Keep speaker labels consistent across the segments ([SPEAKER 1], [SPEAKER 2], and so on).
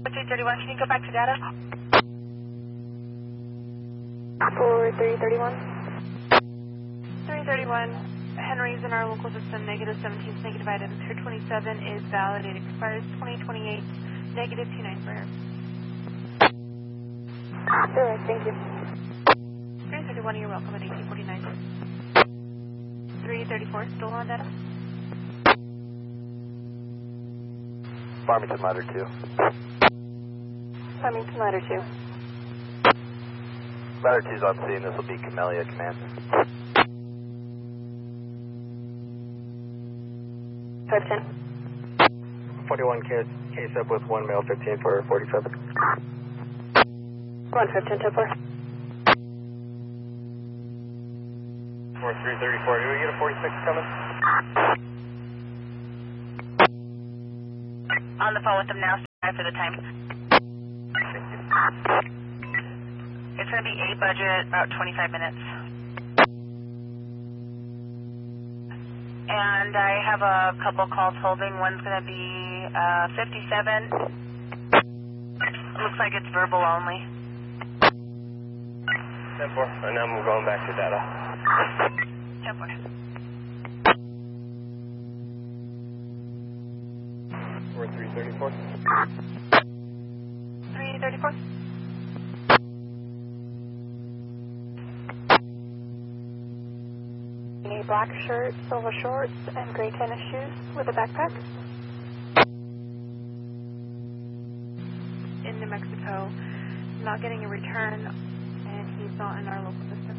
[SPEAKER 1] 331, can you go back to data?
[SPEAKER 2] For 331.
[SPEAKER 1] 331, Henry's in our local system, negative 17, negative items. Her 27 is valid, it expires 2028, negative 29 for her.
[SPEAKER 2] Sure, thank you.
[SPEAKER 1] 331, you're welcome at 1849. 334, still on data?
[SPEAKER 3] Farmington Ladder 2.
[SPEAKER 2] Farmington Ladder 2.
[SPEAKER 3] Ladder 2's on scene, this will be Camellia Command.
[SPEAKER 2] 510.
[SPEAKER 4] 41 kids, case up with 1 male 15 for 47.
[SPEAKER 2] 1510 to 4.
[SPEAKER 4] 4334, do we get a 46 coming?
[SPEAKER 1] On the phone with them now, sorry for the time.
[SPEAKER 4] Thank you.
[SPEAKER 1] It's going to be A budget, about 25 minutes. And I have a couple calls holding. One's going to be 57. Looks like it's verbal only.
[SPEAKER 4] 10-4, and then we're going back to data.
[SPEAKER 1] 10-4.
[SPEAKER 4] 334.
[SPEAKER 1] 334.
[SPEAKER 2] A black shirt, silver shorts, and gray tennis shoes with a backpack.
[SPEAKER 1] In New Mexico, not getting a return, and he's not in our local system.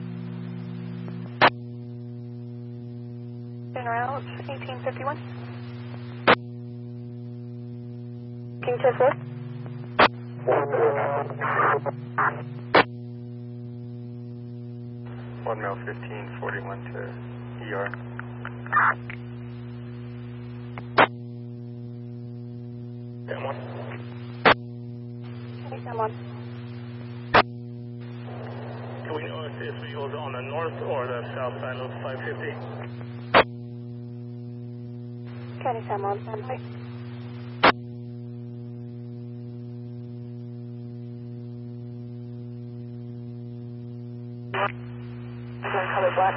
[SPEAKER 2] In route 1851. King to 4.
[SPEAKER 4] 1 male 15, 41 to ER. Come on.
[SPEAKER 2] Okay, come on.
[SPEAKER 4] Do we know if this vehicle is on the north or the south side of 550?
[SPEAKER 2] County Sam on standby. Color black.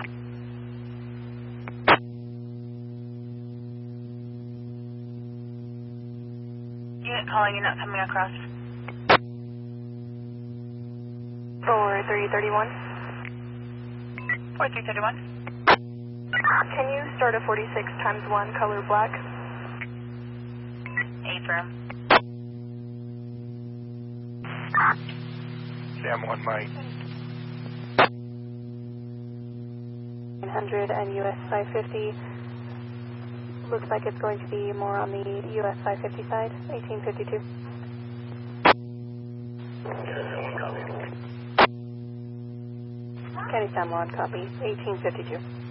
[SPEAKER 1] Unit calling, you're not coming across.
[SPEAKER 2] For 331.
[SPEAKER 1] 4331.
[SPEAKER 2] Can you start a 46 times 1 color black?
[SPEAKER 1] A firm.
[SPEAKER 3] Sam 1 Mike.
[SPEAKER 2] 900 and US 550. Looks like it's going to be more on the US 550 side, 1852. Kenny Sam 1, copy, 1852.